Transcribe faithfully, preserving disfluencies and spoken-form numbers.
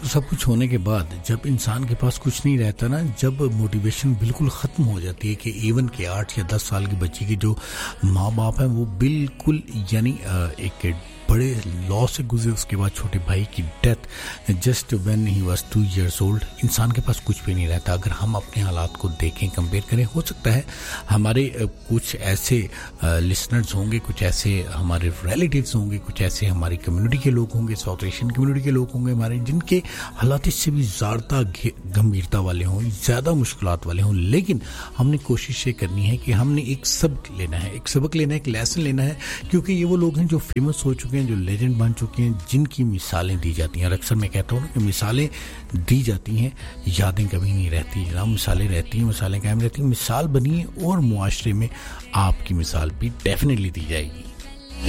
दोस्तों सब कुछ होने के बाद जब इंसान के पास कुछ नहीं रहता ना, जब मोटिवेशन बिल्कुल ख़त्म हो जाती है कि इवन के आठ या दस साल की बच्ची की जो माँ बाप हैं वो बिल्कुल यानी एक बड़े लॉ से गुजरे, उसके बाद छोटे भाई की death just when he was two years old. इंसान के पास कुछ भी नहीं रहता। अगर हम अपने हालात को देखें, कंपेयर करें, हो सकता है हमारे कुछ ऐसे लिसनर्स होंगे, कुछ ऐसे हमारे रिलेटिव्स होंगे, कुछ ऐसे हमारी कम्युनिटी के लोग होंगे, साउथ एशियन कम्युनिटी के लोग होंगे हमारे, जिनके हालात इससे भी ज़्यादा गंभीरता वाले हों, ज़्यादा मुश्किलात वाले हों। लेकिन हमने कोशिश ये करनी है कि हमने एक सबक लेना है, एक सबक लेना है, एक लेसन लेना है, क्योंकि ये वो लोग हैं जो फेमस हो चुके हैं, जो लेजेंड बन चुके हैं, जिनकी मिसालें दी जाती हैं। और अक्सर मैं कहता हूँ ना कि मिसालें दी जाती हैं, यादें कभी नहीं रहती। ना मिसालें रहती हैं, मिसालें कायम रहती हैं। मिसाल बनिए और मुआशरे में आपकी मिसाल भी डेफिनेटली दी जाएगी।